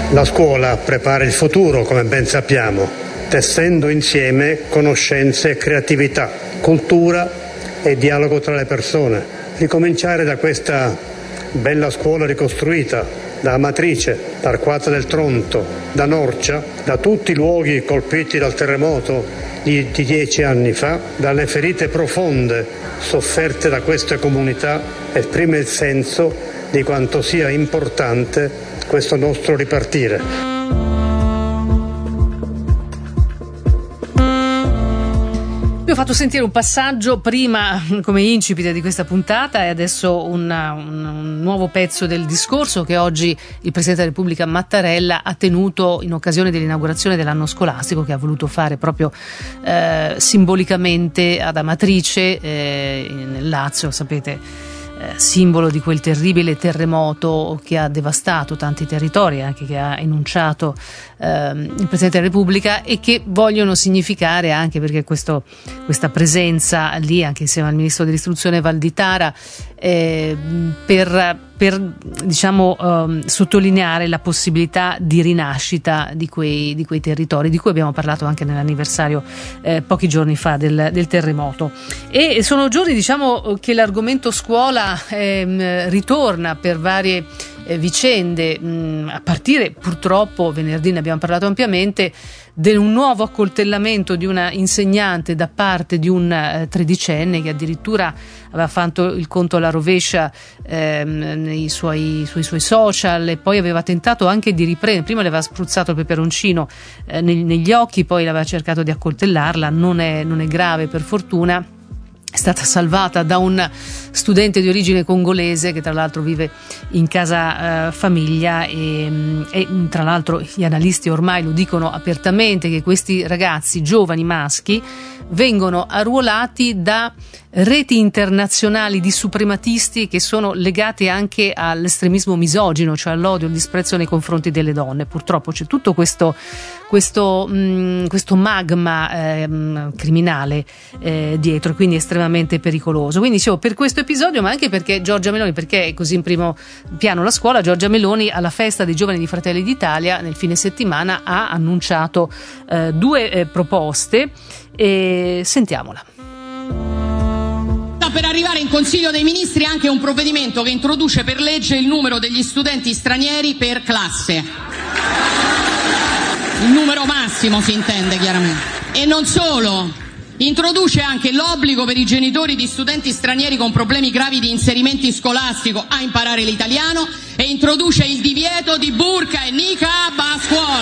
La scuola prepara il futuro, come ben sappiamo, tessendo insieme conoscenze e creatività, cultura e dialogo tra le persone. Ricominciare da questa bella scuola ricostruita, da Amatrice, da Arquata del Tronto, da Norcia, da tutti i luoghi colpiti dal terremoto di 10 anni fa, dalle ferite profonde sofferte da queste comunità, esprime il senso di quanto sia importante questo nostro ripartire. Vi ho fatto sentire un passaggio prima come incipit di questa puntata e adesso un nuovo pezzo del discorso che oggi il Presidente della Repubblica Mattarella ha tenuto in occasione dell'inaugurazione dell'anno scolastico, che ha voluto fare proprio simbolicamente ad Amatrice, nel Lazio, sapete, simbolo di quel terribile terremoto che ha devastato tanti territori, anche che ha enunciato il Presidente della Repubblica, e che vogliono significare anche, perché questa presenza lì, anche insieme al Ministro dell'Istruzione Valditara, per sottolineare la possibilità di rinascita di quei territori, di cui abbiamo parlato anche nell'anniversario pochi giorni fa del terremoto. E sono giorni che l'argomento scuola ritorna per varie vicende, a partire purtroppo, venerdì ne abbiamo parlato ampiamente, di un nuovo accoltellamento di una insegnante da parte di un tredicenne che addirittura aveva fatto il conto alla rovescia sui suoi social, e poi aveva tentato anche di riprendere. Prima le aveva spruzzato il peperoncino negli occhi, poi aveva cercato di accoltellarla. Non è grave, per fortuna. È stata salvata da un studente di origine congolese che tra l'altro vive in casa famiglia, e tra l'altro gli analisti ormai lo dicono apertamente che questi ragazzi giovani maschi vengono arruolati da reti internazionali di suprematisti che sono legati anche all'estremismo misogino, cioè all'odio, al disprezzo nei confronti delle donne. Purtroppo c'è tutto questo magma criminale dietro, quindi è estremamente pericoloso. Quindi dicevo, per questo episodio, ma anche perché Giorgia Meloni, perché è così in primo piano la scuola, Giorgia Meloni alla festa dei giovani di Fratelli d'Italia nel fine settimana ha annunciato 2 proposte, e sentiamola. Per arrivare in Consiglio dei Ministri anche un provvedimento che introduce per legge il numero degli studenti stranieri per classe. Il numero massimo, si intende, chiaramente. E non solo, introduce anche l'obbligo per i genitori di studenti stranieri con problemi gravi di inserimento scolastico a imparare l'italiano, e introduce il divieto di burqa e niqab a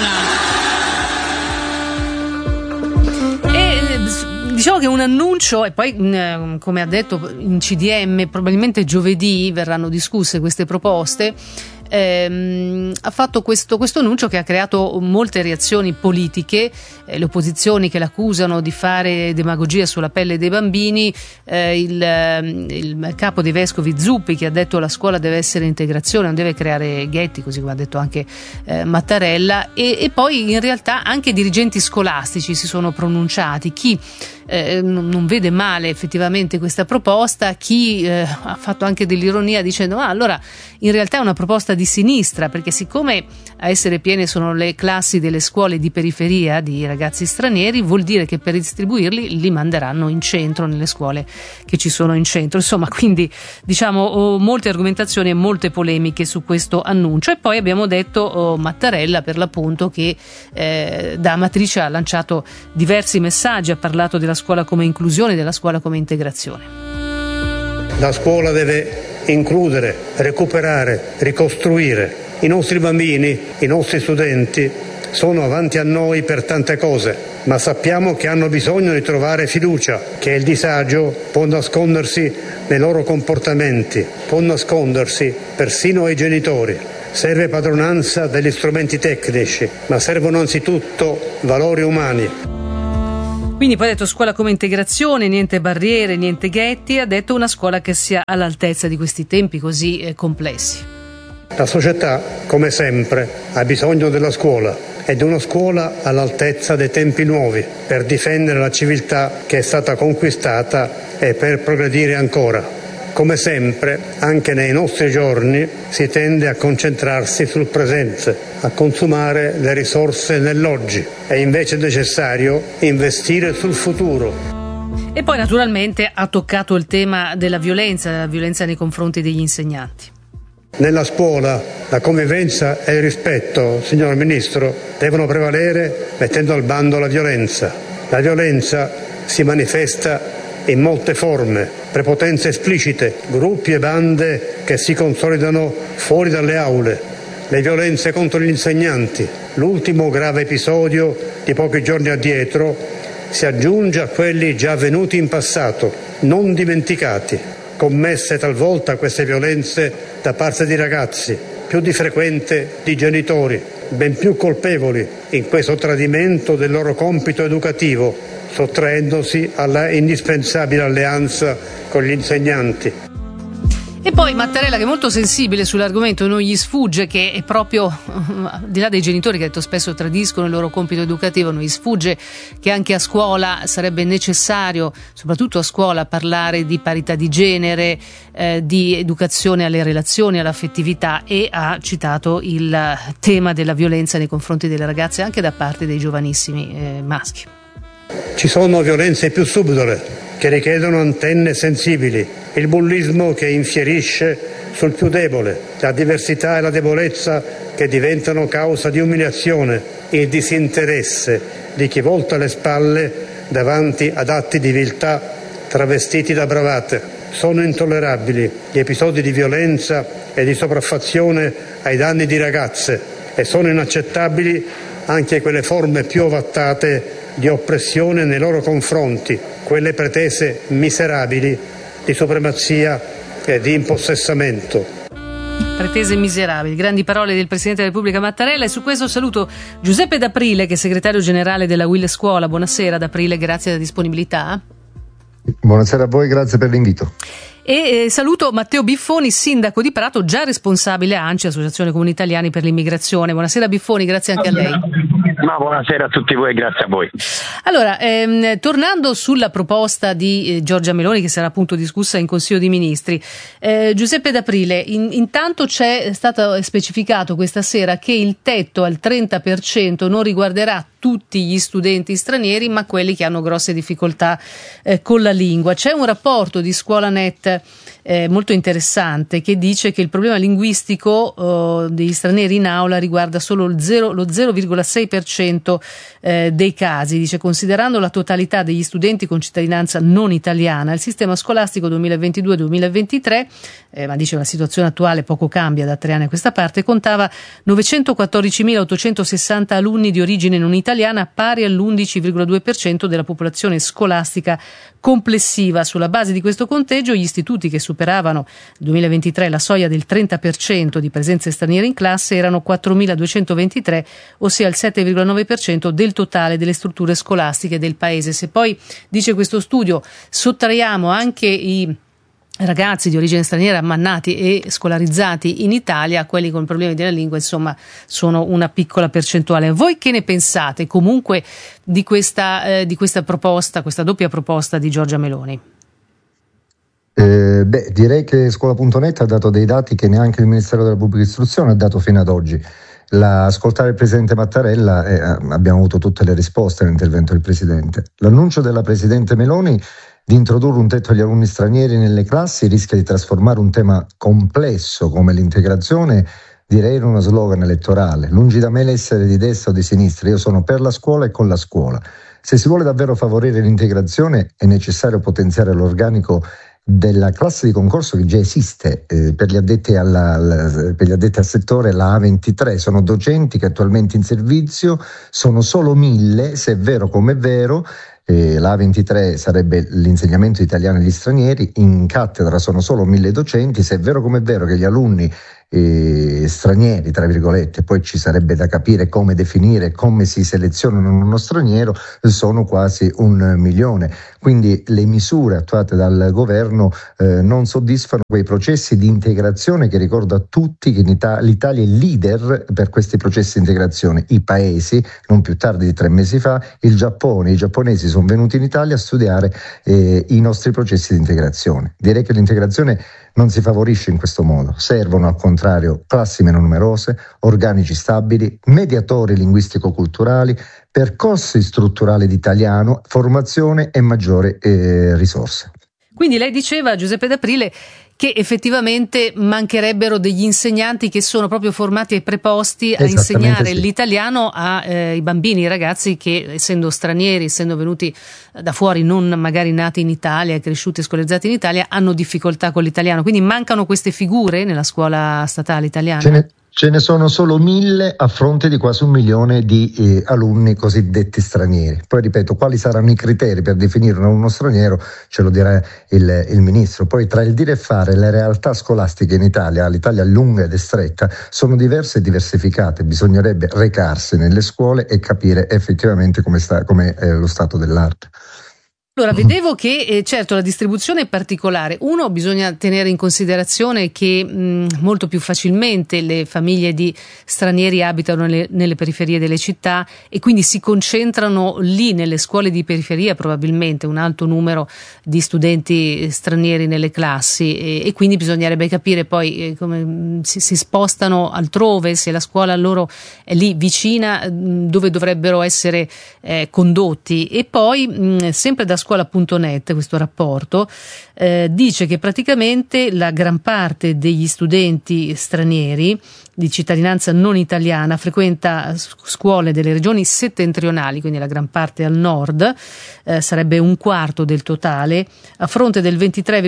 scuola. Diciamo che un annuncio, e poi come ha detto in CDM probabilmente giovedì verranno discusse queste proposte. Ha fatto questo annuncio che ha creato molte reazioni politiche, le opposizioni che l'accusano di fare demagogia sulla pelle dei bambini, il capo dei vescovi Zuppi, che ha detto la scuola deve essere integrazione, non deve creare ghetti, così come ha detto anche Mattarella, e poi in realtà anche dirigenti scolastici si sono pronunciati. Chi non vede male effettivamente questa proposta, chi ha fatto anche dell'ironia dicendo allora in realtà è una proposta di sinistra, perché siccome a essere piene sono le classi delle scuole di periferia di ragazzi stranieri, vuol dire che per distribuirli li manderanno in centro, nelle scuole che ci sono in centro. Insomma, quindi molte argomentazioni e molte polemiche su questo annuncio. E poi abbiamo detto Mattarella, per l'appunto, che da Amatrice ha lanciato diversi messaggi, ha parlato della scuola come inclusione, della scuola come integrazione. La scuola deve includere, recuperare, ricostruire. I nostri bambini, i nostri studenti sono avanti a noi per tante cose, ma sappiamo che hanno bisogno di trovare fiducia, che il disagio può nascondersi nei loro comportamenti, può nascondersi persino ai genitori. Serve padronanza degli strumenti tecnici, ma servono anzitutto valori umani. Quindi poi ha detto scuola come integrazione, niente barriere, niente ghetti, ha detto una scuola che sia all'altezza di questi tempi così complessi. La società, come sempre, ha bisogno della scuola e di una scuola all'altezza dei tempi nuovi, per difendere la civiltà che è stata conquistata e per progredire ancora. Come sempre, anche nei nostri giorni, si tende a concentrarsi sul presente, a consumare le risorse nell'oggi. È invece necessario investire sul futuro. E poi naturalmente ha toccato il tema della violenza nei confronti degli insegnanti. Nella scuola la convivenza e il rispetto, signor Ministro, devono prevalere mettendo al bando la violenza. La violenza si manifesta in molte forme, prepotenze esplicite, gruppi e bande che si consolidano fuori dalle aule, le violenze contro gli insegnanti. L'ultimo grave episodio di pochi giorni addietro si aggiunge a quelli già avvenuti in passato, non dimenticati, commesse talvolta queste violenze da parte di ragazzi, più di frequente di genitori, ben più colpevoli in questo tradimento del loro compito educativo, sottraendosi alla indispensabile alleanza con gli insegnanti. E poi Mattarella, che è molto sensibile sull'argomento, non gli sfugge che è proprio, al di là dei genitori che ha detto spesso tradiscono il loro compito educativo, non gli sfugge che anche a scuola sarebbe necessario, soprattutto a scuola, parlare di parità di genere, di educazione alle relazioni, all'affettività, e ha citato il tema della violenza nei confronti delle ragazze anche da parte dei giovanissimi maschi. Ci sono violenze più subdole che richiedono antenne sensibili, il bullismo che infierisce sul più debole, la diversità e la debolezza che diventano causa di umiliazione, il disinteresse di chi volta le spalle davanti ad atti di viltà travestiti da bravate. Sono intollerabili gli episodi di violenza e di sopraffazione ai danni di ragazze e sono inaccettabili anche quelle forme più ovattate di oppressione nei loro confronti, quelle pretese miserabili di supremazia e di impossessamento. Pretese miserabili, grandi parole del Presidente della Repubblica Mattarella. E su questo saluto Giuseppe D'Aprile, che è segretario generale della UIL Scuola. Buonasera D'Aprile, grazie della disponibilità. Buonasera a voi, grazie per l'invito. E saluto Matteo Biffoni, sindaco di Prato, già responsabile ANCI, Associazione Comuni Italiani per l'Immigrazione. Buonasera Biffoni, grazie anche a lei. Ma buonasera a tutti voi, grazie a voi. Allora, tornando sulla proposta di Giorgia Meloni, che sarà appunto discussa in Consiglio dei Ministri, Giuseppe D'Aprile, intanto c'è stato specificato questa sera che il tetto al 30% non riguarderà tutti gli studenti stranieri, ma quelli che hanno grosse difficoltà con la lingua. C'è un rapporto di ScuolaNet molto interessante che dice che il problema linguistico degli stranieri in aula riguarda solo lo 0,6% dei casi. Dice, considerando la totalità degli studenti con cittadinanza non italiana, il sistema scolastico 2022-2023, ma dice la situazione attuale poco cambia da 3 anni a questa parte, contava 914.860 alunni di origine non italiana, pari all'11,2% della popolazione scolastica complessiva. Sulla base di questo conteggio, gli istituti che superavano nel 2023 la soglia del 30% di presenze straniere in classe erano 4.223, ossia il 7,9% del totale delle strutture scolastiche del paese. Se poi, dice questo studio, sottraiamo anche i ragazzi di origine straniera ammannati e scolarizzati in Italia, quelli con problemi della lingua, insomma, sono una piccola percentuale. Voi che ne pensate comunque di questa proposta, questa doppia proposta di Giorgia Meloni? Direi che Scuola.net ha dato dei dati che neanche il Ministero della Pubblica Istruzione ha dato fino ad oggi. Ascoltare il Presidente Mattarella, abbiamo avuto tutte le risposte all'intervento del Presidente. L'annuncio della Presidente Meloni di introdurre un tetto agli alunni stranieri nelle classi rischia di trasformare un tema complesso come l'integrazione, direi, in uno slogan elettorale. Lungi da me l'essere di destra o di sinistra, io sono per la scuola e con la scuola. Se si vuole davvero favorire l'integrazione è necessario potenziare l'organico della classe di concorso che già esiste per gli addetti al settore, la A23. Sono docenti che attualmente in servizio sono solo 1.000, se è vero come è vero. La A23 sarebbe l'insegnamento italiano agli stranieri, in cattedra sono solo 1.000 docenti, se è vero come è vero che gli alunni stranieri, tra virgolette, poi ci sarebbe da capire come definire, come si selezionano uno straniero, sono quasi 1 milione. Quindi le misure attuate dal governo non soddisfano quei processi di integrazione che ricordo a tutti che l'Italia è leader per questi processi di integrazione. I paesi, non più tardi di 3 mesi fa, il Giappone, i giapponesi sono venuti in Italia a studiare i nostri processi di integrazione. Direi che l'integrazione non si favorisce in questo modo, servono al contrario classi meno numerose, organici stabili, mediatori linguistico-culturali, percorsi strutturali di italiano, formazione e maggiori risorse. Quindi lei diceva, Giuseppe D'Aprile, che effettivamente mancherebbero degli insegnanti che sono proprio formati e preposti a insegnare l'italiano ai bambini, ai ragazzi che, essendo stranieri, essendo venuti da fuori, non magari nati in Italia, cresciuti e scolarizzati in Italia, hanno difficoltà con l'italiano. Quindi mancano queste figure nella scuola statale italiana? Ce ne sono solo 1.000 a fronte di quasi 1 milione di alunni cosiddetti stranieri. Poi ripeto, quali saranno i criteri per definire uno straniero ce lo dirà il ministro. Poi tra il dire e fare, le realtà scolastiche in Italia, l'Italia è lunga ed è stretta, sono diverse e diversificate. Bisognerebbe recarsi nelle scuole e capire effettivamente com'è lo stato dell'arte. Allora, vedevo che certo la distribuzione è particolare. Uno, bisogna tenere in considerazione che molto più facilmente le famiglie di stranieri abitano nelle periferie delle città e quindi si concentrano lì nelle scuole di periferia, probabilmente un alto numero di studenti stranieri nelle classi e quindi bisognerebbe capire poi come si spostano altrove, se la scuola loro è lì vicina dove dovrebbero essere condotti. E poi sempre da scuola.net questo rapporto dice che praticamente la gran parte degli studenti stranieri di cittadinanza non italiana frequenta scuole delle regioni settentrionali, quindi la gran parte al nord, sarebbe 1/4 del totale, a fronte del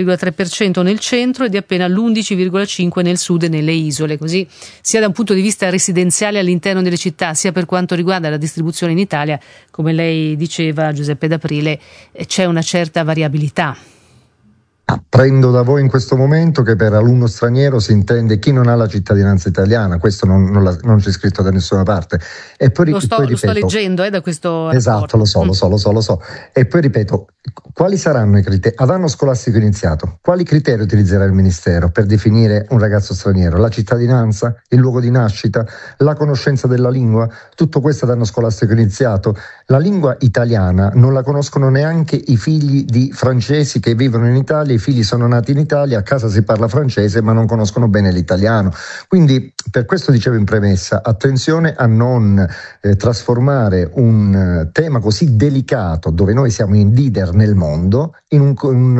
23,3% nel centro e di appena l'11,5% nel sud e nelle isole. Così sia da un punto di vista residenziale all'interno delle città, sia per quanto riguarda la distribuzione in Italia, come lei diceva, Giuseppe D'Aprile, c'è una certa variabilità. Apprendo da voi in questo momento che per alunno straniero si intende chi non ha la cittadinanza italiana, questo non c'è scritto da nessuna parte. E poi, lo sto leggendo da questo esatto, rapporto. Lo so. E poi ripeto, quali saranno i criteri? Ad anno scolastico iniziato, quali criteri utilizzerà il Ministero per definire un ragazzo straniero? La cittadinanza? Il luogo di nascita? La conoscenza della lingua? Tutto questo ad anno scolastico iniziato. La lingua italiana non la conoscono neanche i figli di francesi che vivono in Italia. I figli sono nati in Italia, a casa si parla francese ma non conoscono bene l'italiano. Quindi per questo dicevo in premessa, attenzione a non trasformare un tema così delicato, dove noi siamo in leader nel mondo, in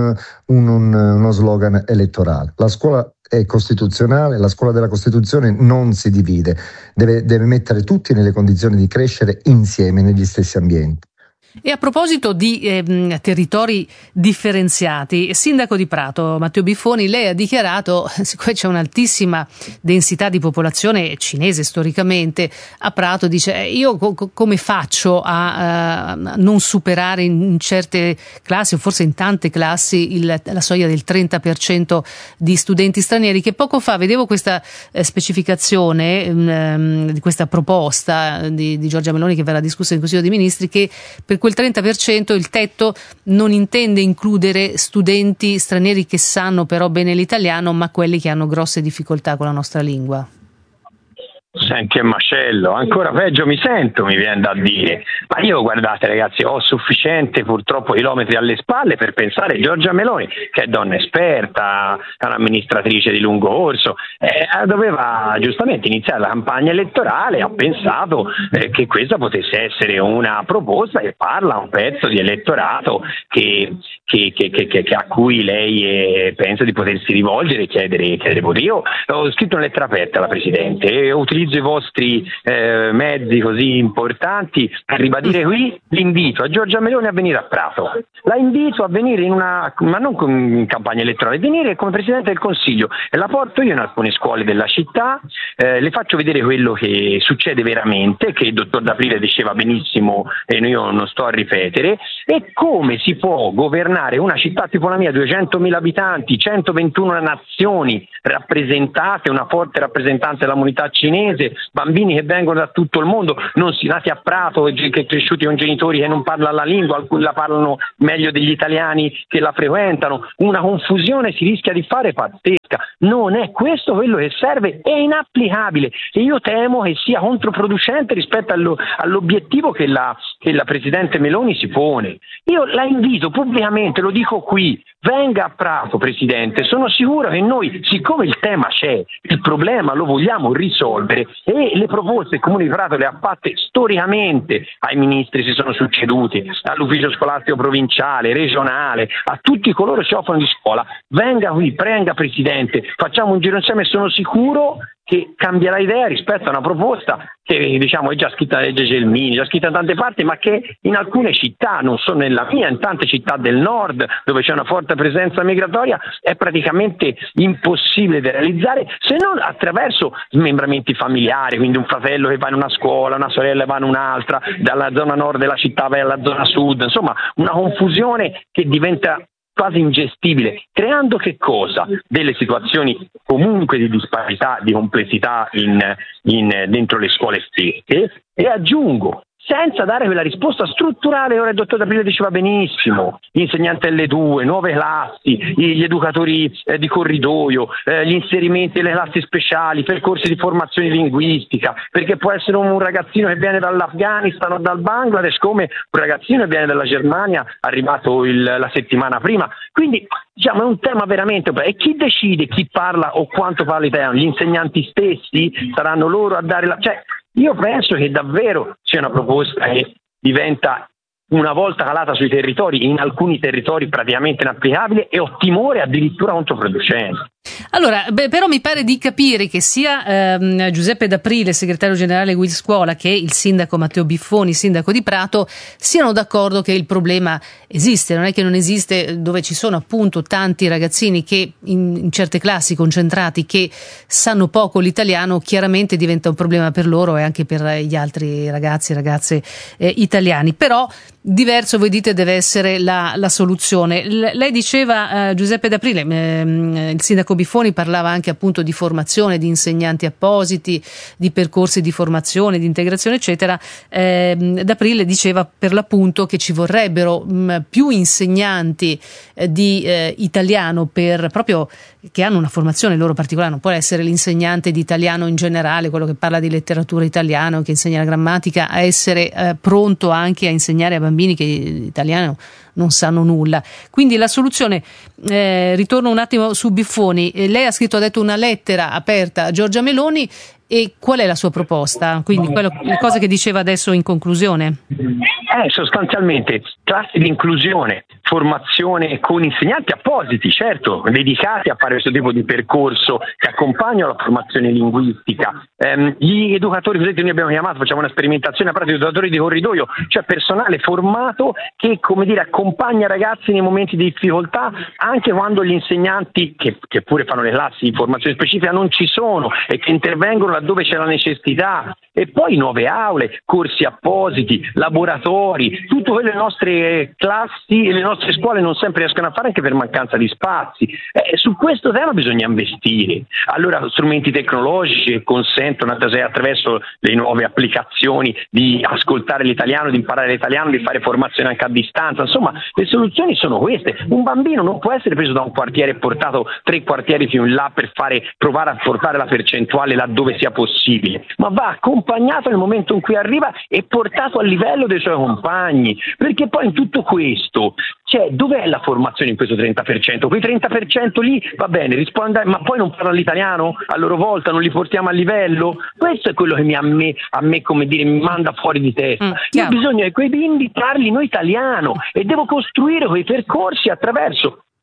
uno slogan elettorale. La scuola è costituzionale, la scuola della Costituzione non si divide, deve mettere tutti nelle condizioni di crescere insieme negli stessi ambienti. E a proposito di territori differenziati, sindaco di Prato Matteo Biffoni, lei ha dichiarato, siccome c'è un'altissima densità di popolazione cinese storicamente a Prato, dice io come faccio a non superare in certe classi o forse in tante classi la soglia del 30% di studenti stranieri, che poco fa vedevo questa specificazione di questa proposta di Giorgia Meloni che verrà discussa in Consiglio dei Ministri, che per quel 30% il tetto non intende includere studenti stranieri che sanno però bene l'italiano, ma quelli che hanno grosse difficoltà con la nostra lingua. Senti, che macello, ancora peggio mi sento, mi viene da dire. Ma io, guardate ragazzi, ho sufficiente purtroppo chilometri alle spalle per pensare a Giorgia Meloni, che è donna esperta, è un'amministratrice di lungo corso, doveva giustamente iniziare la campagna elettorale, ha pensato che questa potesse essere una proposta che parla a un pezzo di elettorato che a cui lei pensa di potersi rivolgere e chiedere voto. Io ho scritto una lettera aperta alla Presidente e utilizzo i vostri mezzi così importanti per ribadire qui l'invito a Giorgia Meloni a venire a Prato. La invito a venire ma non in campagna elettorale, venire come Presidente del Consiglio, e la porto io in alcune scuole della città, le faccio vedere quello che succede veramente, che il dottor D'Aprile diceva benissimo e io non sto a ripetere, e come si può governare una città tipo la mia, 200.000 abitanti, 121 nazioni rappresentate, una forte rappresentante della comunità cinese, bambini che vengono da tutto il mondo, nati a Prato che cresciuti con genitori che non parlano la lingua, alcuni la parlano meglio degli italiani che la frequentano, una confusione si rischia di fare pazzesca. Non è questo quello che serve, è inapplicabile e io temo che sia controproducente rispetto all'obiettivo che la Presidente Meloni si pone. Io la invito pubblicamente, lo dico qui, venga a Prato, Presidente, sono sicuro che noi, siccome il tema c'è, il problema lo vogliamo risolvere e le proposte il Comune di Prato le ha fatte storicamente ai ministri, si sono succeduti, all'ufficio scolastico provinciale, regionale, a tutti coloro che si occupano di scuola, venga qui, prega Presidente, facciamo un giro insieme e sono sicuro che cambierà idea rispetto a una proposta che diciamo è già scritta da legge Gelmini, già scritta da tante parti, ma che in alcune città, non solo nella mia, in tante città del nord dove c'è una forte presenza migratoria, è praticamente impossibile da realizzare se non attraverso smembramenti familiari, quindi un fratello che va in una scuola, una sorella che va in un'altra, dalla zona nord della città vai alla zona sud, insomma una confusione che diventa quasi ingestibile, creando che cosa? Delle situazioni comunque di disparità, di complessità dentro le scuole stesse, e aggiungo, senza dare quella risposta strutturale. Ora il dottor D'Aprile diceva benissimo, gli insegnanti L2, nuove classi, gli educatori di corridoio, gli inserimenti delle classi speciali, percorsi di formazione linguistica, perché può essere un ragazzino che viene dall'Afghanistan o dal Bangladesh come un ragazzino che viene dalla Germania arrivato la settimana prima. Quindi diciamo è un tema veramente, e chi decide chi parla o quanto parla italiano? Gli insegnanti stessi saranno loro a dare io penso che davvero sia una proposta che diventa, una volta calata sui territori, in alcuni territori praticamente inapplicabile, e ho timore addirittura controproducente. Allora, però mi pare di capire che sia Giuseppe D'Aprile, segretario generale Will Scuola, che il sindaco Matteo Biffoni, sindaco di Prato, siano d'accordo che il problema esiste, non è che non esiste, dove ci sono appunto tanti ragazzini che in certe classi concentrati che sanno poco l'italiano, chiaramente diventa un problema per loro e anche per gli altri ragazzi e ragazze italiani. Però diverso, voi dite, deve essere la soluzione. Lei diceva, Giuseppe D'Aprile, il sindaco Biffoni parlava anche appunto di formazione, di insegnanti appositi, di percorsi di formazione, di integrazione eccetera. D'Aprile diceva per l'appunto che ci vorrebbero più insegnanti di italiano, per proprio che hanno una formazione loro particolare. Non può essere l'insegnante di italiano in generale, quello che parla di letteratura italiana o che insegna la grammatica, a essere pronto anche a insegnare a bambini che italiano non sanno nulla. Quindi la soluzione, ritorno un attimo su Biffoni, lei ha detto una lettera aperta a Giorgia Meloni, e qual è la sua proposta? Quindi le cose che diceva adesso in conclusione. Sostanzialmente classi di inclusione, formazione con insegnanti appositi, certo, dedicati a fare questo tipo di percorso che accompagnano la formazione linguistica. Gli educatori, così noi abbiamo chiamato, facciamo una sperimentazione a pratica di educatori di corridoio, cioè personale formato che, come dire, accompagna i ragazzi nei momenti di difficoltà, anche quando gli insegnanti, che pure fanno le classi di formazione specifica, non ci sono, e che intervengono laddove c'è la necessità. E poi nuove aule, corsi appositi, laboratori, tutto quello le nostre classi e le nostre scuole non sempre riescono a fare, anche per mancanza di spazi. Su questo tema bisogna investire. Allora strumenti tecnologici che consentono attraverso le nuove applicazioni di ascoltare l'italiano, di imparare l'italiano, di fare formazione anche a distanza. Insomma, le soluzioni sono queste. Un bambino non può essere preso da un quartiere e portato 3 quartieri più in là per provare a portare la percentuale laddove sia possibile, ma va accompagnato nel momento in cui arriva e portato a livello dei suoi compagni, perché poi in tutto questo dov'è la formazione in questo 30%? Quei 30% lì va bene, risponde, ma poi non parlano l'italiano a loro volta, non li portiamo a livello? Questo è quello che a me come dire, mi manda fuori di testa. Io ho bisogno che quei bimbi parlino italiano e devo costruire quei percorsi attraverso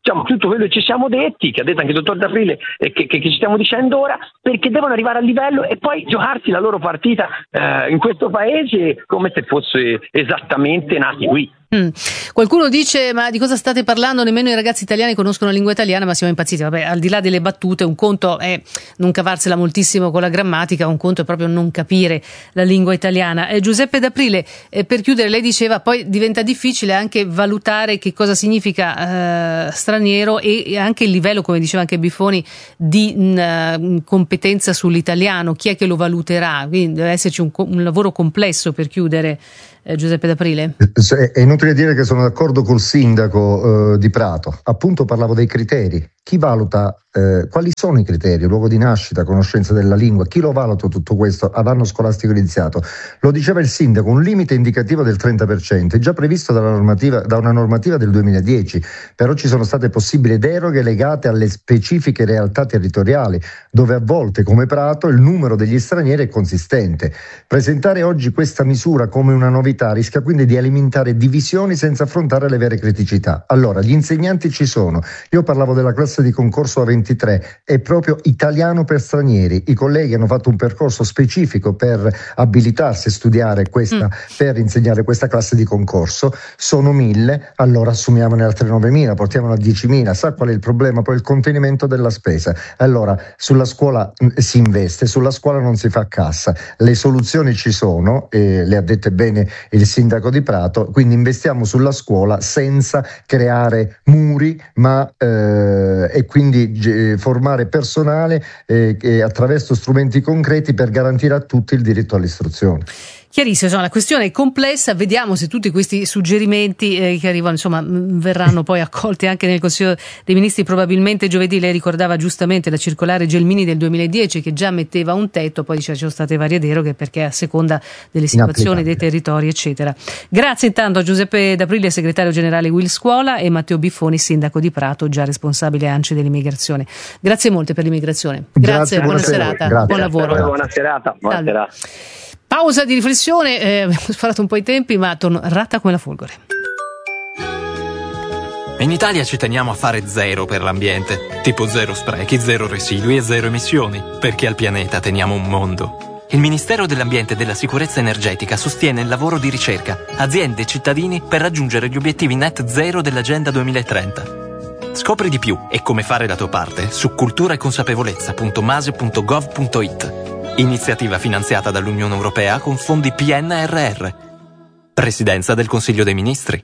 diciamo, tutto quello che ci siamo detti, che ha detto anche il dottor D'Aprile e che ci stiamo dicendo ora, perché devono arrivare al livello e poi giocarsi la loro partita in questo paese come se fosse esattamente nati qui. Qualcuno dice: ma di cosa state parlando? Nemmeno i ragazzi italiani conoscono la lingua italiana, ma siamo impazziti. Vabbè, al di là delle battute, un conto è non cavarsela moltissimo con la grammatica, un conto è proprio non capire la lingua italiana. Giuseppe D'Aprile, per chiudere, lei diceva poi diventa difficile anche valutare che cosa significa straniero e anche il livello, come diceva anche Biffoni, di competenza sull'italiano. Chi è che lo valuterà? Quindi deve esserci un lavoro complesso, per chiudere. Giuseppe D'Aprile? È inutile dire che sono d'accordo col sindaco di Prato. Appunto parlavo dei criteri. Chi valuta quali sono i criteri? Luogo di nascita, conoscenza della lingua. Chi lo valuta tutto questo ad anno scolastico iniziato? Lo diceva il sindaco, un limite indicativo del 30% è già previsto da una normativa del 2010, però ci sono state possibili deroghe legate alle specifiche realtà territoriali, dove a volte, come Prato, il numero degli stranieri è consistente. Presentare oggi questa misura come una novità rischia quindi di alimentare divisioni senza affrontare le vere criticità. Allora, gli insegnanti ci sono. Io parlavo della classe di concorso A23, è proprio italiano per stranieri. I colleghi hanno fatto un percorso specifico per abilitarsi a studiare per insegnare questa classe di concorso. Sono 1.000, allora assumiamone altre 9.000, portiamolo a 10.000. Sa qual è il problema? Poi il contenimento della spesa. Allora, sulla scuola si investe, sulla scuola non si fa cassa. Le soluzioni ci sono, le ha dette bene il sindaco di Prato, quindi investiamo sulla scuola senza creare muri, ma e quindi formare personale attraverso strumenti concreti per garantire a tutti il diritto all'istruzione. Chiarissimo, insomma, la questione è complessa, vediamo se tutti questi suggerimenti che arrivano, insomma, verranno poi accolti anche nel Consiglio dei Ministri probabilmente giovedì. Lei ricordava giustamente la circolare Gelmini del 2010 che già metteva un tetto, poi diceva ci sono state varie deroghe perché a seconda delle situazioni, dei territori, eccetera. Grazie intanto a Giuseppe D'Aprile, segretario generale Will Scuola, e Matteo Biffoni, sindaco di Prato, già responsabile ANCI dell'immigrazione. Grazie molte per l'immigrazione. Grazie, buona serata, grazie. Buon lavoro. Buona serata. Buona serata. Pausa di riflessione, abbiamo sparato un po' i tempi, ma torno ratta come la folgore. In Italia ci teniamo a fare zero per l'ambiente, tipo zero sprechi, zero residui e zero emissioni, perché al pianeta teniamo un mondo. Il Ministero dell'Ambiente e della Sicurezza Energetica sostiene il lavoro di ricerca, aziende e cittadini per raggiungere gli obiettivi net zero dell'Agenda 2030. Scopri di più e come fare la tua parte su culturaeconsapevolezza.mase.gov.it. Iniziativa finanziata dall'Unione Europea con fondi PNRR. Presidenza del Consiglio dei Ministri.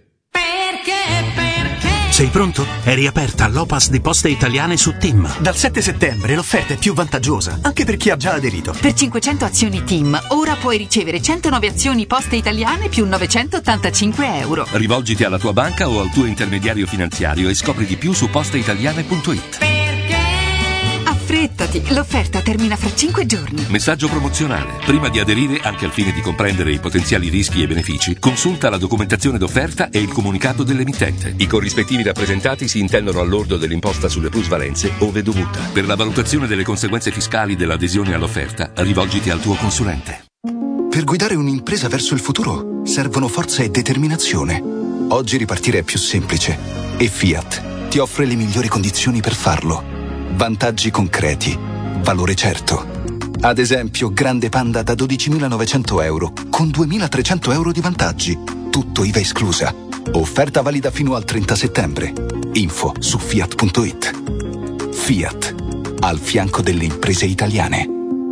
Sei pronto? È riaperta l'Opas di Poste Italiane su TIM. Dal 7 settembre l'offerta è più vantaggiosa, anche per chi ha già aderito. Per 500 azioni TIM, ora puoi ricevere 109 azioni Poste Italiane più 985 euro. Rivolgiti alla tua banca o al tuo intermediario finanziario e scopri di più su posteitaliane.it. Affrettati, l'offerta termina fra 5 giorni. Messaggio promozionale. Prima di aderire, anche al fine di comprendere i potenziali rischi e benefici, consulta la documentazione d'offerta e il comunicato dell'emittente. I corrispettivi rappresentati si intendono al lordo dell'imposta sulle plusvalenze, ove dovuta. Per la valutazione delle conseguenze fiscali dell'adesione all'offerta, rivolgiti al tuo consulente. Per guidare un'impresa verso il futuro servono forza e determinazione. Oggi ripartire è più semplice e Fiat ti offre le migliori condizioni per farlo. Vantaggi concreti, valore certo. Ad esempio, Grande Panda da 12.900 euro con 2.300 euro di vantaggi. Tutto IVA esclusa. Offerta valida fino al 30 settembre. Info su fiat.it. Fiat, al fianco delle imprese italiane.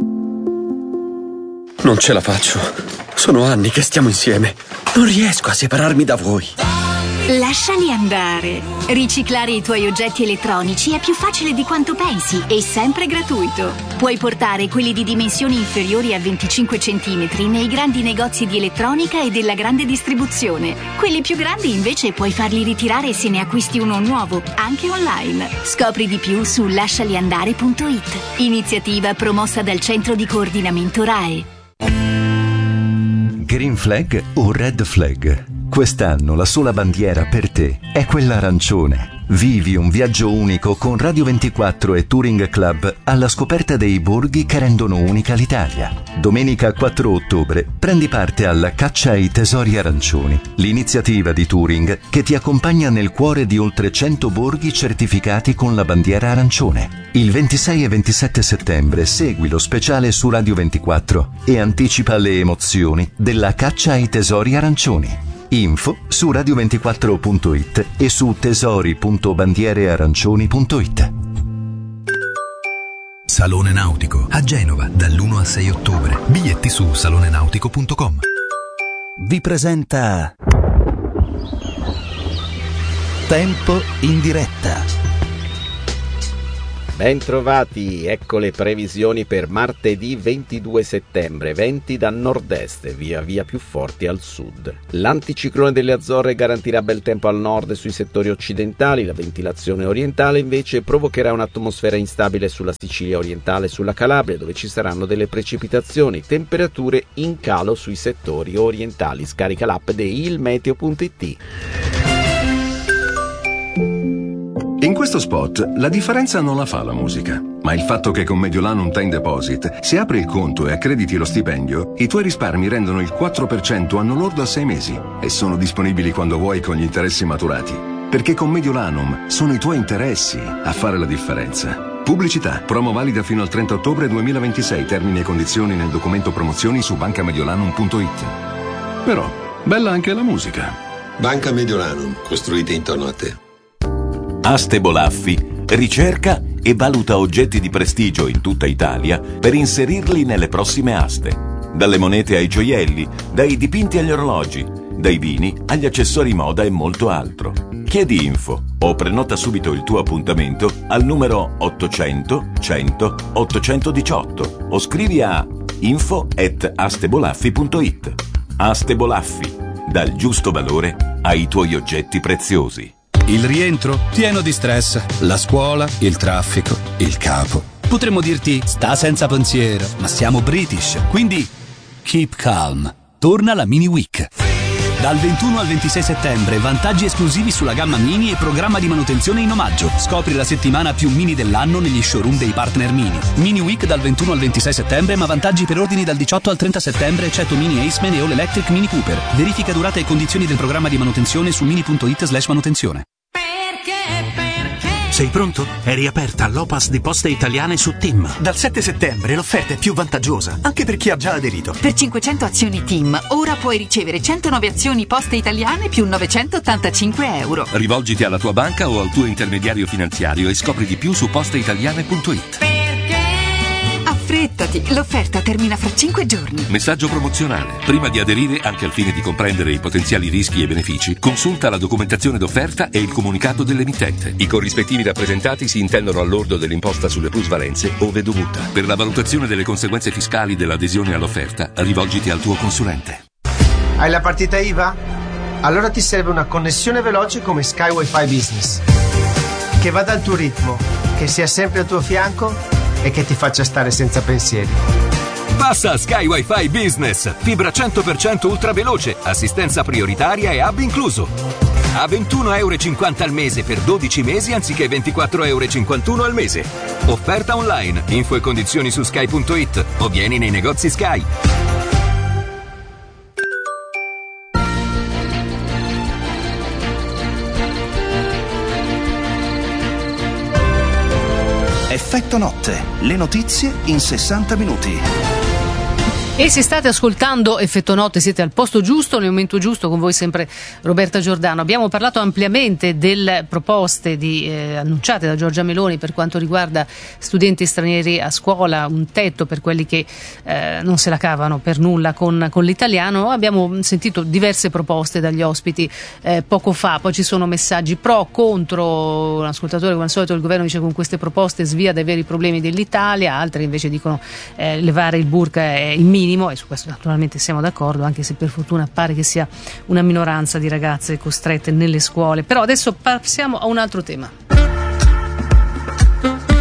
Non ce la faccio. Sono anni che stiamo insieme. Non riesco a separarmi da voi. Lasciali andare. Riciclare i tuoi oggetti elettronici è più facile di quanto pensi e sempre gratuito. Puoi portare quelli di dimensioni inferiori a 25 cm nei grandi negozi di elettronica e della grande distribuzione. Quelli più grandi invece puoi farli ritirare se ne acquisti uno nuovo, anche online. Scopri di più su lascialiandare.it. Iniziativa promossa dal Centro di Coordinamento RAE. Green flag o red flag? Quest'anno la sola bandiera per te è quella arancione. Vivi un viaggio unico con Radio 24 e Touring Club alla scoperta dei borghi che rendono unica l'Italia. Domenica 4 ottobre prendi parte alla Caccia ai Tesori Arancioni, l'iniziativa di Touring che ti accompagna nel cuore di oltre 100 borghi certificati con la bandiera arancione. Il 26 e 27 settembre segui lo speciale su Radio 24 e anticipa le emozioni della Caccia ai Tesori Arancioni. Info su radio24.it e su tesori.bandierearancioni.it. Salone Nautico a Genova dall'1 al 6 ottobre. Biglietti su salonenautico.com. Vi presenta Tempo in diretta. Bentrovati, ecco le previsioni per martedì 22 settembre, venti da nord-est, via via più forti al sud. L'anticiclone delle Azzorre garantirà bel tempo al nord e sui settori occidentali, la ventilazione orientale invece provocherà un'atmosfera instabile sulla Sicilia orientale e sulla Calabria, dove ci saranno delle precipitazioni, temperature in calo sui settori orientali. Scarica l'app di ilmeteo.it. In questo spot la differenza non la fa la musica, ma il fatto che con Mediolanum Time Deposit, se apri il conto e accrediti lo stipendio, i tuoi risparmi rendono il 4% anno lordo a 6 mesi e sono disponibili quando vuoi con gli interessi maturati. Perché con Mediolanum sono i tuoi interessi a fare la differenza. Pubblicità, promo valida fino al 30 ottobre 2026, termini e condizioni nel documento promozioni su bancamediolanum.it. Però, bella anche la musica. Banca Mediolanum, costruite intorno a te. Aste Bolaffi ricerca e valuta oggetti di prestigio in tutta Italia per inserirli nelle prossime aste. Dalle monete ai gioielli, dai dipinti agli orologi, dai vini agli accessori moda e molto altro. Chiedi info o prenota subito il tuo appuntamento al numero 800 100 818 o scrivi a info@astebolaffi.it. Aste Bolaffi, dal giusto valore ai tuoi oggetti preziosi. Il rientro pieno di stress, la scuola, il traffico, il capo. Potremmo dirti sta senza pensiero, ma siamo British, quindi keep calm. Torna la Mini Week. Dal 21 al 26 settembre vantaggi esclusivi sulla gamma Mini e programma di manutenzione in omaggio. Scopri la settimana più mini dell'anno negli showroom dei partner Mini. Mini Week dal 21 al 26 settembre, ma vantaggi per ordini dal 18 al 30 settembre, eccetto Mini Aceman e All Electric Mini Cooper. Verifica durata e condizioni del programma di manutenzione su mini.it/manutenzione. Sei pronto? È riaperta l'Opas di Poste Italiane su TIM. Dal 7 settembre l'offerta è più vantaggiosa, anche per chi ha già aderito. Per 500 azioni TIM, ora puoi ricevere 109 azioni Poste Italiane più 985 euro. Rivolgiti alla tua banca o al tuo intermediario finanziario e scopri di più su posteitaliane.it. Affrettati, l'offerta termina fra 5 giorni. Messaggio promozionale. Prima di aderire, anche al fine di comprendere i potenziali rischi e benefici, consulta la documentazione d'offerta e il comunicato dell'emittente. I corrispettivi rappresentati si intendono al lordo dell'imposta sulle plusvalenze ove dovuta. Per la valutazione delle conseguenze fiscali dell'adesione all'offerta, rivolgiti al tuo consulente. Hai la partita IVA? Allora ti serve una connessione veloce come Sky Wi-Fi Business, che vada al tuo ritmo, che sia sempre al tuo fianco e che ti faccia stare senza pensieri. Passa a Sky Wi-Fi Business, fibra 100% ultra veloce, assistenza prioritaria e hub incluso. A €21,50 al mese per 12 mesi anziché €24,51 al mese. Offerta online, info e condizioni su sky.it o vieni nei negozi Sky. Effetto notte, le notizie in 60 minuti. E se state ascoltando Effetto Notte siete al posto giusto, nel momento giusto, con voi sempre Roberta Giordano. Abbiamo parlato ampiamente delle proposte annunciate da Giorgia Meloni per quanto riguarda studenti stranieri a scuola, un tetto per quelli che non se la cavano per nulla con l'italiano. Abbiamo sentito diverse proposte dagli ospiti poco fa, poi ci sono messaggi pro, contro. Un ascoltatore, come al solito, il governo dice che con queste proposte svia dai veri problemi dell'Italia, altri invece dicono levare il burqa è il minimo. E su questo naturalmente siamo d'accordo, anche se per fortuna pare che sia una minoranza di ragazze costrette nelle scuole. Però adesso passiamo a un altro tema.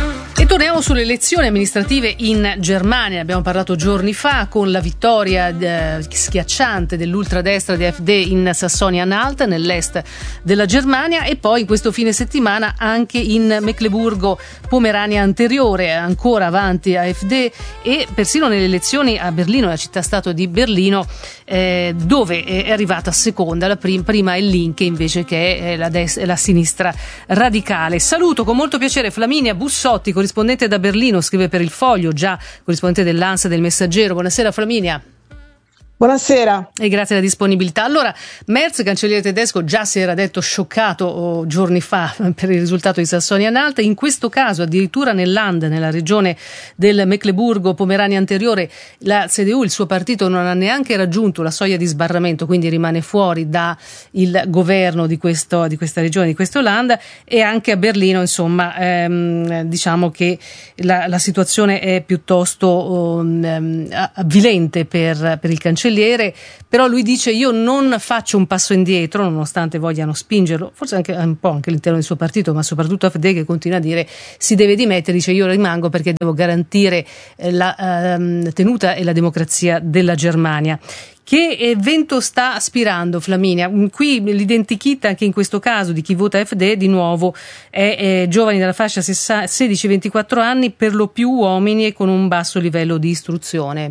Torniamo sulle elezioni amministrative in Germania. Abbiamo parlato giorni fa con la vittoria schiacciante dell'ultradestra di AfD in Sassonia-Anhalt, nell'est della Germania, e poi questo fine settimana anche in Mecleburgo-Pomerania Anteriore, ancora avanti AfD, e persino nelle elezioni a Berlino, la città-stato di Berlino, dove è arrivata seconda. La prima è Linke, invece, che è la sinistra radicale. Saluto con molto piacere Flaminia Bussotti, corrispondente da Berlino, scrive per Il Foglio, già corrispondente dell'Ansa e del Messaggero. Buonasera Flaminia. Buonasera. E grazie della disponibilità. Allora, Merz, cancelliere tedesco, già si era detto scioccato giorni fa per il risultato di Sassonia-Anhalt. In questo caso, addirittura nel Land, nella regione del Mecleburgo-Pomerania Anteriore, la CDU, il suo partito, non ha neanche raggiunto la soglia di sbarramento, quindi rimane fuori da il governo di questa regione, di questo Land. E anche a Berlino, insomma, diciamo che la situazione è piuttosto avvilente per il cancelliere. Però lui dice: io non faccio un passo indietro, nonostante vogliano spingerlo, forse anche un po' anche all'interno del suo partito, ma soprattutto AfD, che continua a dire si deve dimettere. Dice: io rimango perché devo garantire la tenuta e la democrazia della Germania. Che vento sta aspirando, Flaminia? Qui l'identikit, anche in questo caso, di chi vota AfD, di nuovo, è giovani della fascia 16-24 anni, per lo più uomini e con un basso livello di istruzione.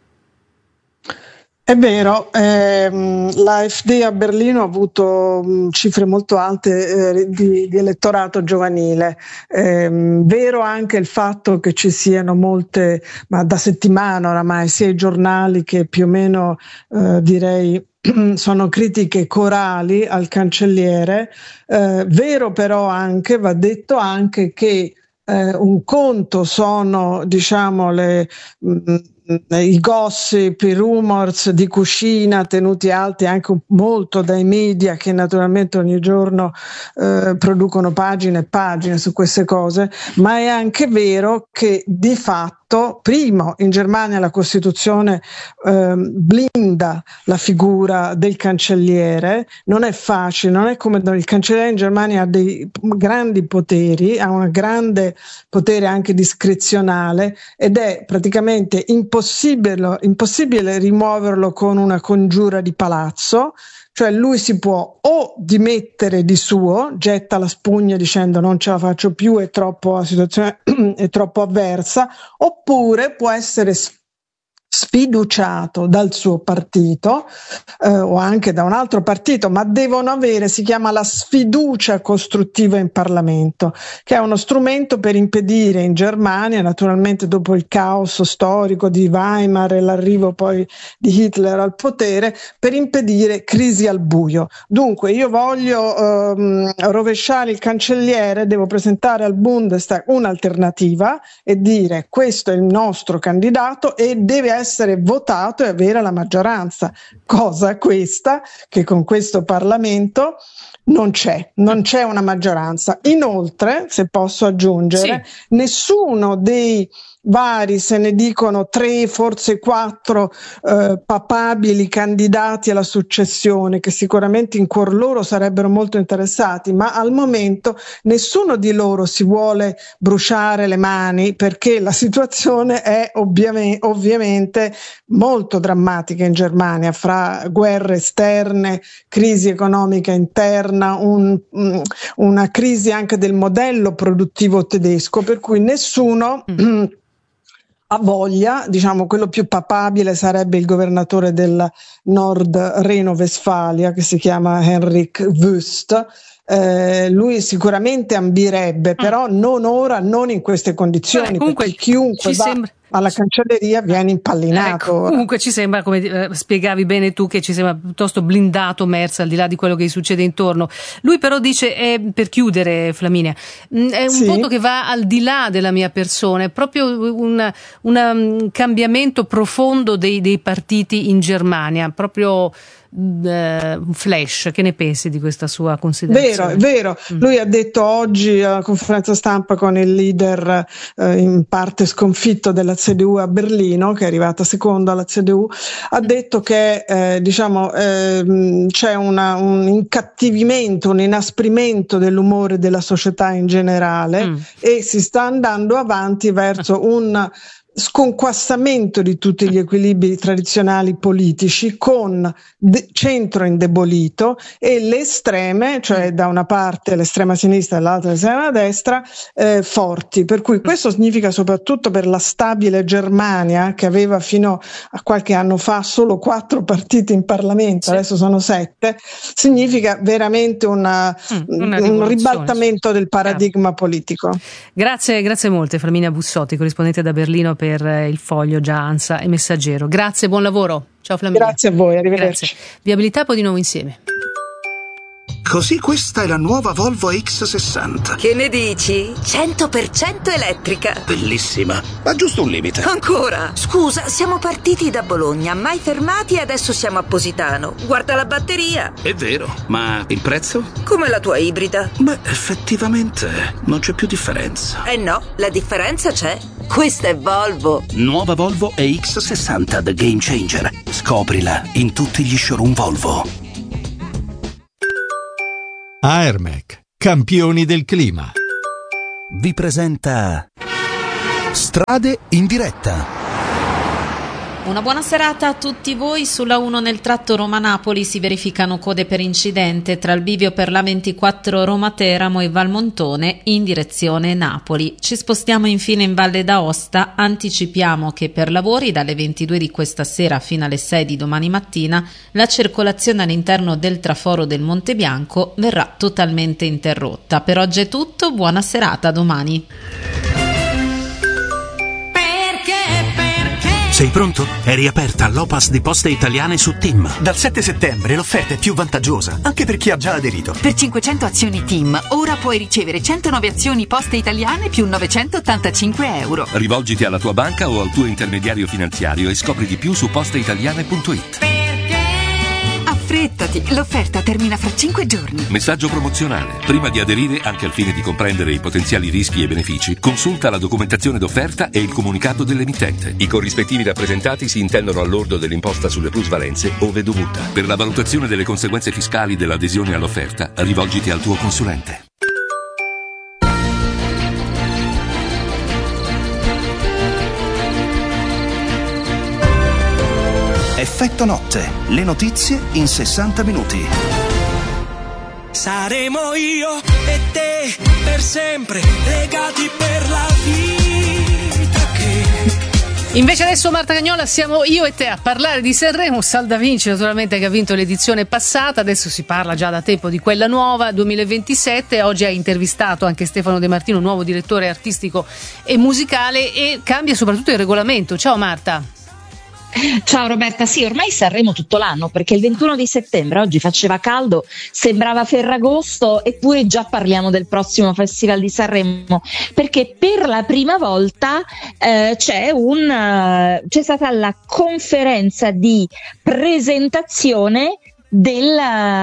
È vero, l'AfD a Berlino ha avuto cifre molto alte di elettorato giovanile. Vero anche il fatto che ci siano molte, ma da settimana oramai, sia i giornali che più o meno direi sono critiche corali al cancelliere. Vero però anche, va detto anche che un conto sono, diciamo, i gossip, i rumors di cucina tenuti alti anche molto dai media, che naturalmente ogni giorno producono pagine e pagine su queste cose, ma è anche vero che di fatto, primo, in Germania la Costituzione blinda la figura del cancelliere. Non è facile, non è come il cancelliere in Germania ha dei grandi poteri, ha un grande potere anche discrezionale, ed è praticamente impossibile rimuoverlo con una congiura di palazzo. Cioè lui si può o dimettere di suo, getta la spugna dicendo non ce la faccio più, la situazione è troppo avversa, oppure può essere sfiduciato dal suo partito o anche da un altro partito, ma devono avere, si chiama la sfiducia costruttiva in Parlamento, che è uno strumento per impedire in Germania, naturalmente dopo il caos storico di Weimar e l'arrivo poi di Hitler al potere, per impedire crisi al buio. Dunque io voglio rovesciare il cancelliere, devo presentare al Bundestag un'alternativa e dire: questo è il nostro candidato e deve essere votato e avere la maggioranza, cosa questa che con questo Parlamento non c'è una maggioranza. Inoltre, se posso aggiungere, nessuno dei vari, se ne dicono 3, forse 4 papabili candidati alla successione, che sicuramente in cuor loro sarebbero molto interessati, ma al momento nessuno di loro si vuole bruciare le mani, perché la situazione è ovviamente molto drammatica in Germania, fra guerre esterne, crisi economica interna, una crisi anche del modello produttivo tedesco, per cui nessuno ha voglia, diciamo, quello più papabile sarebbe il governatore del Nord Reno-Westfalia, che si chiama Henrik Wüst. Lui sicuramente ambirebbe, però non ora, non in queste condizioni, perché chiunque va alla cancelleria viene impallinato. Comunque ci sembra, come spiegavi bene tu, che ci sembra piuttosto blindato Merz, al di là di quello che gli succede intorno. Lui però dice, per chiudere, Flaminia, è un voto che va al di là della mia persona, è proprio un cambiamento profondo dei partiti in Germania, proprio un flash. Che ne pensi di questa sua considerazione? Vero. Lui ha detto oggi alla conferenza stampa con il leader in parte sconfitto della CDU a Berlino, che è arrivata seconda alla CDU, ha detto che c'è un incattivimento, un inasprimento dell'umore della società in generale e si sta andando avanti verso un sconquassamento di tutti gli equilibri tradizionali politici, con centro indebolito e le estreme, cioè da una parte l'estrema sinistra e dall'altra l'estrema destra, forti. Per cui questo significa, soprattutto per la stabile Germania, che aveva fino a qualche anno fa solo 4 partiti in Parlamento, adesso sono 7, significa veramente un ribaltamento del paradigma politico. Grazie molte Flaminia Bussotti, corrispondente da Berlino per Il Foglio, già ANSA e Messaggero. Grazie, buon lavoro. Ciao Flaminia. Grazie a voi, arrivederci. Grazie. Viabilità, poi di nuovo insieme. Così questa è la nuova Volvo X60. Che ne dici? 100% elettrica. Bellissima, ma giusto un limite. Ancora? Scusa, siamo partiti da Bologna, mai fermati e adesso siamo a Positano. Guarda la batteria. È vero, ma il prezzo? Come la tua ibrida. Beh, effettivamente non c'è più differenza. Eh no, la differenza c'è. Questa è Volvo. Nuova Volvo EX60 The Game Changer. Scoprila in tutti gli showroom Volvo. Aermec, campioni del clima, vi presenta Strade in diretta. Una buona serata a tutti voi. Sulla 1 nel tratto Roma-Napoli si verificano code per incidente tra il bivio per la 24 Roma-Teramo e Valmontone in direzione Napoli. Ci spostiamo infine in Valle d'Aosta. Anticipiamo che per lavori dalle 22 di questa sera fino alle 6 di domani mattina la circolazione all'interno del traforo del Monte Bianco verrà totalmente interrotta. Per oggi è tutto, buona serata, a domani. Sei pronto? È riaperta l'Opas di Poste Italiane su TIM. Dal 7 settembre l'offerta è più vantaggiosa, anche per chi ha già aderito. Per 500 azioni TIM, ora puoi ricevere 109 azioni Poste Italiane più 985 euro. Rivolgiti alla tua banca o al tuo intermediario finanziario e scopri di più su posteitaliane.it. Affrettati, l'offerta termina fra 5 giorni. Messaggio promozionale. Prima di aderire, anche al fine di comprendere i potenziali rischi e benefici, consulta la documentazione d'offerta e il comunicato dell'emittente. I corrispettivi rappresentati si intendono al lordo dell'imposta sulle plusvalenze ove dovuta. Per la valutazione delle conseguenze fiscali dell'adesione all'offerta, rivolgiti al tuo consulente. Effetto notte, le notizie in 60 minuti. Saremo io e te per sempre, legati per la vita che... Invece adesso, Marta Cagnola, siamo io e te a parlare di Sanremo. Salda Vinci, naturalmente, che ha vinto l'edizione passata. Adesso si parla già da tempo di quella nuova, 2027. Oggi ha intervistato anche Stefano De Martino, nuovo direttore artistico e musicale, e cambia soprattutto il regolamento. Ciao Marta. Ciao Roberta, sì, ormai Sanremo tutto l'anno, perché il 21 di settembre, oggi faceva caldo, sembrava Ferragosto, eppure già parliamo del prossimo Festival di Sanremo, perché per la prima volta c'è stata la conferenza di presentazione del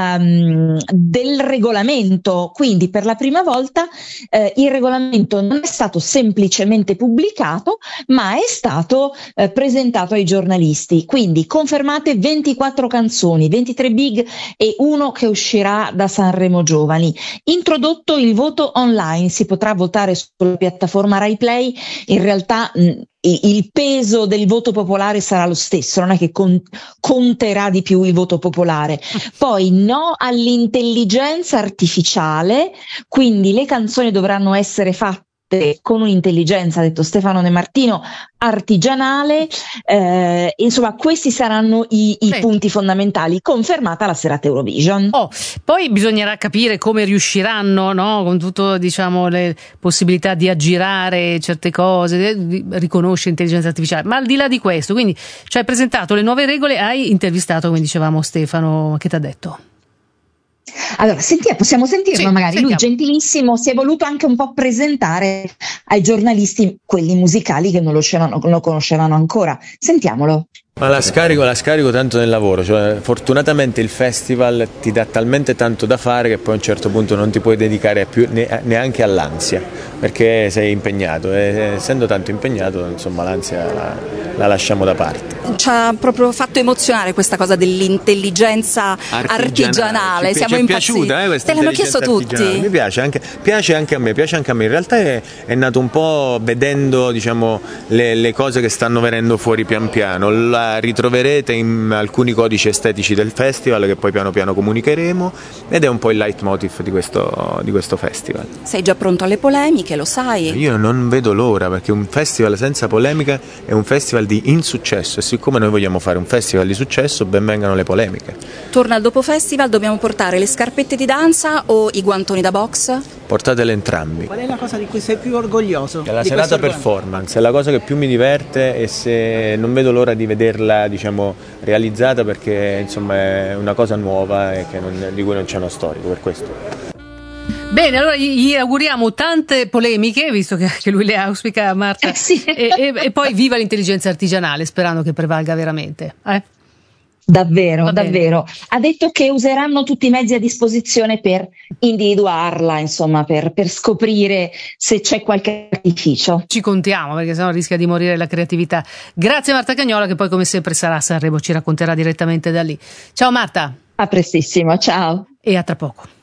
regolamento. Quindi per la prima volta il regolamento non è stato semplicemente pubblicato, ma è stato presentato ai giornalisti. Quindi confermate 24 canzoni, 23 big e uno che uscirà da Sanremo Giovani. Introdotto il voto online, si potrà votare sulla piattaforma Rai Play. In realtà il peso del voto popolare sarà lo stesso, non è che conterà di più il voto popolare. Poi no all'intelligenza artificiale, quindi le canzoni dovranno essere fatte con un'intelligenza, ha detto Stefano De Martino, artigianale. Insomma, questi saranno i punti fondamentali. Confermata la serata Eurovision. Poi bisognerà capire come riusciranno, no? Con tutto, diciamo, le possibilità di aggirare certe cose, riconosce intelligenza artificiale. Ma al di là di questo, quindi ci hai presentato le nuove regole, hai intervistato, come dicevamo, Stefano, che ti ha detto? Allora, possiamo sentirlo, sì, magari. Sentiamo. Lui, gentilissimo, si è voluto anche un po' presentare ai giornalisti, quelli musicali, che non lo conoscevano ancora. Sentiamolo. Ma la scarico tanto nel lavoro, cioè fortunatamente il festival ti dà talmente tanto da fare che poi a un certo punto non ti puoi dedicare più neanche all'ansia, perché sei impegnato e essendo tanto impegnato, insomma, l'ansia la lasciamo da parte. Ci ha proprio fatto emozionare questa cosa dell'intelligenza artigianale. Siamo impazziti. Te l'hanno chiesto tutti. Mi piace anche a me. In realtà è nato un po' vedendo, diciamo, le cose che stanno venendo fuori pian piano. La ritroverete in alcuni codici estetici del festival che poi piano piano comunicheremo, ed è un po' il leitmotiv di questo festival. Sei già pronto alle polemiche, lo sai? Io non vedo l'ora, perché un festival senza polemica è un festival di insuccesso, e siccome noi vogliamo fare un festival di successo, ben vengano le polemiche. Torna al dopo festival, dobbiamo portare le scarpette di danza o i guantoni da box? Portatele entrambi. Qual è la cosa di cui sei più orgoglioso? È la serata performance, è la cosa che più mi diverte, e se non vedo l'ora di vederla, diciamo, realizzata, perché insomma è una cosa nuova e di cui non c'è uno storico, per questo. Bene, allora gli auguriamo tante polemiche, visto che anche lui le auspica, Marta, sì. e poi viva l'intelligenza artigianale, sperando che prevalga veramente. Davvero. Ha detto che useranno tutti i mezzi a disposizione per individuarla, insomma, per scoprire se c'è qualche artificio. Ci contiamo, perché sennò rischia di morire la creatività. Grazie Marta Cagnola, che poi come sempre sarà a Sanremo, ci racconterà direttamente da lì. Ciao Marta. A prestissimo, ciao. E a tra poco.